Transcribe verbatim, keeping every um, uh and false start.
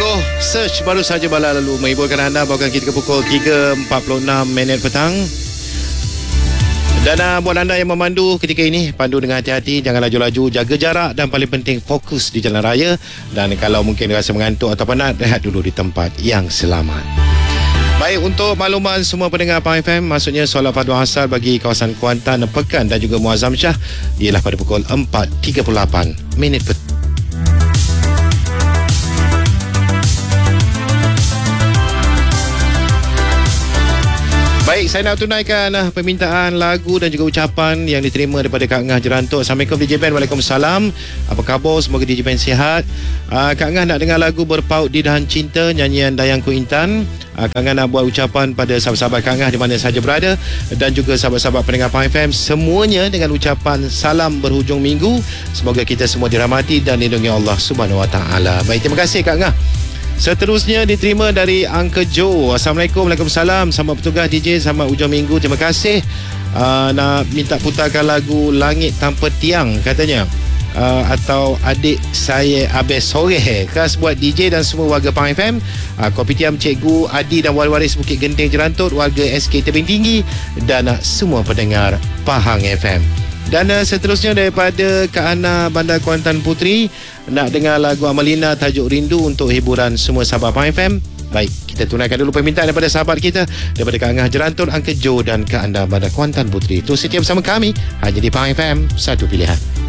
Go search baru saja bala lalu menghiburkan anda, bawakan kita ke pukul tiga empat puluh enam minit petang. Dan uh, buat anda yang memandu ketika ini, pandu dengan hati-hati, jangan laju-laju, jaga jarak dan paling penting fokus di jalan raya. Dan kalau mungkin rasa mengantuk atau penat, rehat dulu di tempat yang selamat. Baik, untuk makluman semua pendengar Pahang F M, maksudnya solat fardu asar bagi kawasan Kuantan, Pekan dan juga Muazzam Shah ialah pada pukul empat tiga puluh lapan minit petang. Baik, saya nak tunaikan uh, permintaan lagu dan juga ucapan yang diterima daripada Kak Ngah Jerantuk. Assalamualaikum D J Ben. Waalaikumsalam. Apa khabar? Semoga D J Ben sihat. Uh, Kak Ngah nak dengar lagu Berpaut di Dahan Cinta, nyanyian Dayangku Intan. Uh, Kak Ngah nak buat ucapan pada sahabat-sahabat Kak Ngah di mana sahaja berada dan juga sahabat-sahabat pendengar Pahang F M semuanya dengan ucapan salam berhujung minggu. Semoga kita semua dirahmati dan dilindungi Allah Subhanahu Wa Taala. Baik, terima kasih Kak Ngah. Seterusnya diterima dari Uncle Joe. Assalamualaikum. Waalaikumsalam. Selamat bertugas D J, selamat hujung minggu. Terima kasih. uh, Nak minta putarkan lagu Langit Tanpa Tiang katanya, uh, atau Adik Saya Abis Sore. Khas buat D J dan semua warga Pahang F M, uh, Kopitiam Cikgu Adi dan waris Bukit Genting Jerantut, warga S K Tebing Tinggi dan uh, semua pendengar Pahang F M. Dan uh, seterusnya daripada Kak Ana Bandar Kuantan Puteri, nak dengar lagu Amalina Tajuk Rindu untuk hiburan semua sahabat Pahang F M. Baik, kita tunaikan dulu permintaan daripada sahabat kita, daripada Kak Angah Jerantur, Uncle Joe dan Kak Ana Bandar Kuantan Puteri. Terus setia bersama kami hanya di Pahang F M, satu pilihan.